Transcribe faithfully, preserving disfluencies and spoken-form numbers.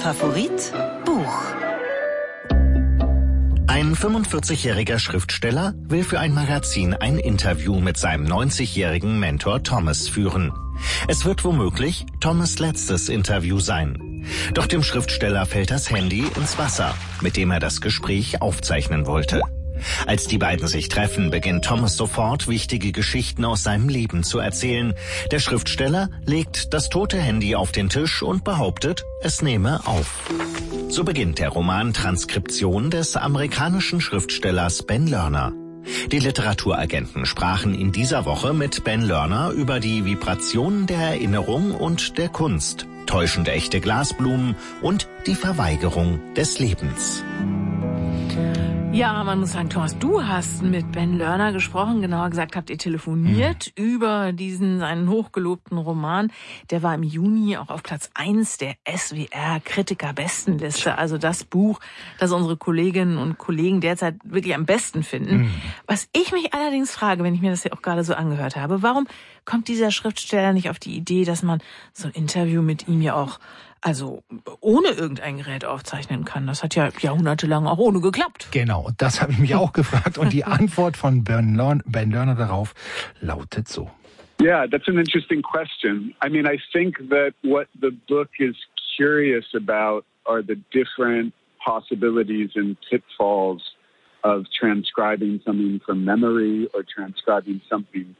Favorit Buch. Ein fünfundvierzigjähriger Schriftsteller will für ein Magazin ein Interview mit seinem neunzigjährigen Mentor Thomas führen. Es wird womöglich Thomas' letztes Interview sein. Doch dem Schriftsteller fällt das Handy ins Wasser, mit dem er das Gespräch aufzeichnen wollte. Als die beiden sich treffen, beginnt Thomas sofort, wichtige Geschichten aus seinem Leben zu erzählen. Der Schriftsteller legt das tote Handy auf den Tisch und behauptet, es nehme auf. So beginnt der Roman Transkription des amerikanischen Schriftstellers Ben Lerner. Die Literaturagenten sprachen in dieser Woche mit Ben Lerner über die Vibrationen der Erinnerung und der Kunst, täuschend echte Glasblumen und die Verweigerung des Lebens. Ja, man muss sagen, Thomas, du hast mit Ben Lerner gesprochen, genauer gesagt habt ihr telefoniert mhm. über diesen, seinen hochgelobten Roman. Der war im Juni auch auf Platz eins der S W R-Kritiker-Bestenliste, also das Buch, das unsere Kolleginnen und Kollegen derzeit wirklich am besten finden. Mhm. Was ich mich allerdings frage, wenn ich mir das ja auch gerade so angehört habe, warum kommt dieser Schriftsteller nicht auf die Idee, dass man so ein Interview mit ihm ja auch also ohne irgendein Gerät aufzeichnen kann? Das hat ja jahrhundertelang auch ohne geklappt. Genau, das habe ich mich auch gefragt. Und die Antwort von Ben Lerner, Ben Lerner darauf lautet so. Yeah, that's an interesting question. I mean, I think that what the book is curious about are the different possibilities and pitfalls of transcribing something from memory or transcribing something